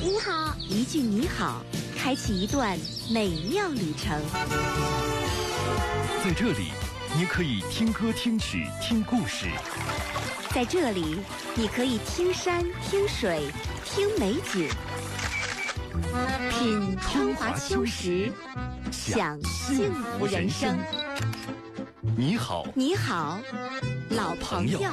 你好，一句你好，开启一段美妙旅程。 在这里，你可以听歌、听曲、听故事。 在这里，你可以听山、听水、听美景，品春华秋实，享幸福人生。 你好， 你好，老朋友。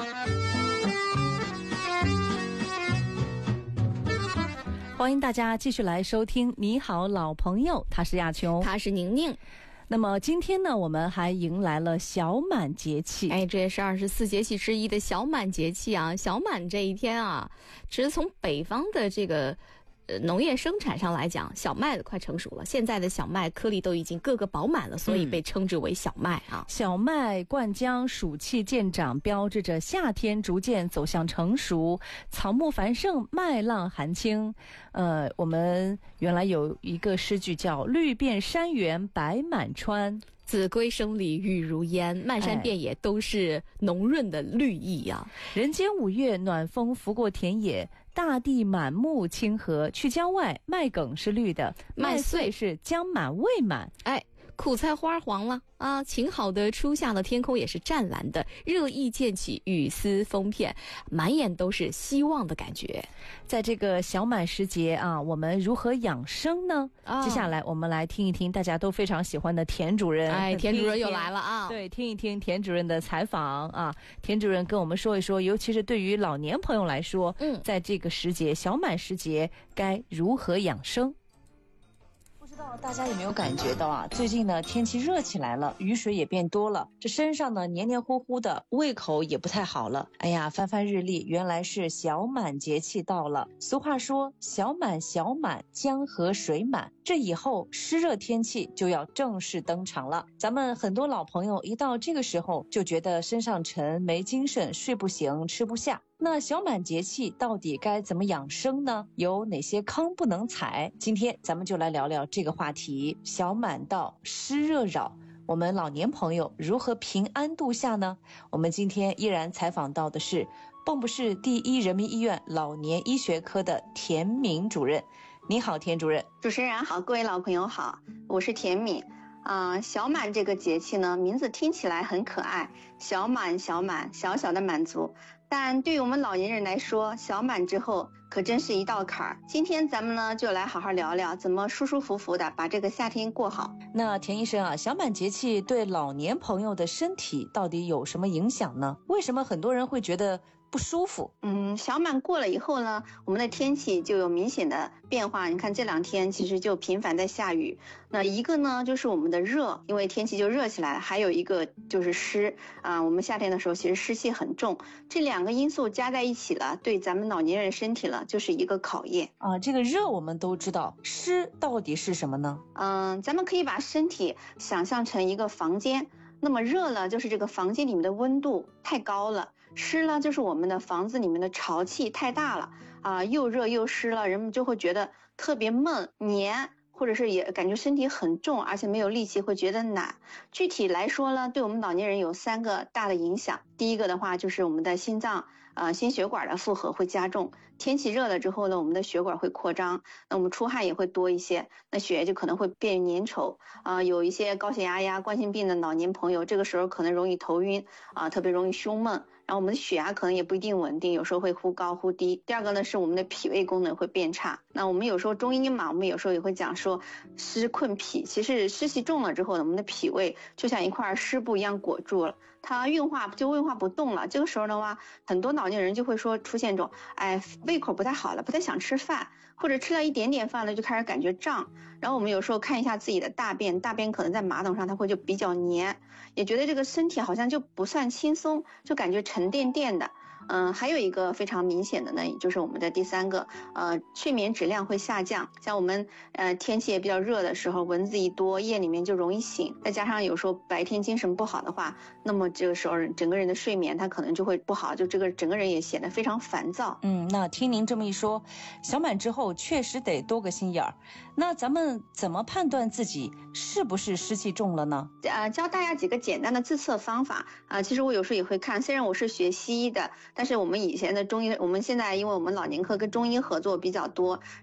欢迎大家继续来收听《你好，老朋友》，他是亚琼， 他是宁宁。 那么今天呢，我们还迎来了小满节气。 这也是24节气之一的小满节气啊。小满这一天啊，其实从北方的这个农业生产上来讲，小麦快成熟了。现在的小麦颗粒都已经个个饱满了，所以被称之为小麦啊。 小麦灌浆，暑气渐长，标志着夏天逐渐走向成熟，草木繁盛，麦浪寒清。我们原来有一个诗句叫"绿遍山原白满川， 子规声里雨如烟"，漫山遍野都是浓润的绿意啊。 人间五月，暖风拂过田野，大地满目青禾。去郊外，麦梗是绿的，麦穗是将满未满。 苦菜花黄了啊，晴好的初夏的天空也是湛蓝的，热意渐起，雨丝风片，满眼都是希望的感觉。 在这个小满时节啊，我们如何养生呢？接下来我们来听一听大家都非常喜欢的田主任。 田主任又来了啊！ 对，听一听田主任的采访啊。田主任跟我们说一说，尤其是对于老年朋友来说，在这个时节，小满时节该如何养生？ 不知道大家有没有感觉到啊？最近呢，天气热起来了，雨水也变多了，这身上呢黏黏糊糊的，胃口也不太好了。翻翻日历，原来是小满节气到了。俗话说，小满小满，江河水满。这以后湿热天气就要正式登场了。咱们很多老朋友一到这个时候就觉得身上沉，没精神，睡不醒，吃不下。那小满节气到底该怎么养生呢？有哪些坑不能踩？今天咱们就来聊聊这个话题。小满到，湿热扰，我们老年朋友如何平安度夏呢？我们今天依然采访到的是蚌埠市第一人民医院老年医学科的田敏主任。你好，田主任。 主持人好，各位老朋友好，我是田敏。小满这个节气呢，名字听起来很可爱，小满小满，小小的满足。但对于我们老年人来说，小满之后可真是一道坎儿。今天咱们呢就来好好聊聊怎么舒舒服服的把这个夏天过好。 那田医生啊，小满节气对老年朋友的身体到底有什么影响呢？为什么很多人会觉得不舒服？ 小满过了以后呢，我们的天气就有明显的变化。你看这两天其实就频繁在下雨。那一个呢就是我们的热，因为天气就热起来了，还有一个就是湿我们夏天的时候其实湿气很重，这两个因素加在一起了，对咱们老年人身体了就是一个考验这个热我们都知道，湿到底是什么呢？ 咱们可以把身体想象成一个房间，那么热了就是这个房间里面的温度太高了，湿了就是我们的房子里面的潮气太大了又热又湿了，人们就会觉得特别闷黏，或者是也感觉身体很重，而且没有力气，会觉得懒。具体来说呢，对我们老年人有3个大的影响。第一个的话就是我们的心脏心血管的负荷会加重，天气热了之后呢，我们的血管会扩张，那我们出汗也会多一些，那血液就可能会变粘稠有一些高血压呀、冠心病的老年朋友，这个时候可能容易头晕特别容易胸闷，然后我们的血压可能也不一定稳定，有时候会忽高忽低。第二个呢是我们的脾胃功能会变差。那我们有时候中医嘛，我们有时候也会讲说湿困脾，其实湿气重了之后呢，我们的脾胃就像一块湿布一样裹住了，它运化不动了。这个时候的话，很多老年人就会说出现这种胃口不太好了，不太想吃饭，或者吃了一点点饭了就开始感觉胀。然后我们有时候看一下自己的大便可能在马桶上它会就比较黏，也觉得这个身体好像就不算轻松，就感觉沉甸甸的。还有一个非常明显的呢，也就是我们的第3个睡眠质量会下降。像我们天气也比较热的时候，蚊子一多，夜里面就容易醒，再加上有时候白天精神不好的话，那么这个时候整个人的睡眠它可能就会不好，就这个整个人也显得非常烦躁。 那听您这么一说，小满之后确实得多个心眼儿。那咱们怎么判断自己是不是湿气重了呢？ 教大家几个简单的自测方法其实我有时候也会看，虽然我是学西医的，但是我们以前的中医，我们现在因为我们老年科跟中医合作比较多，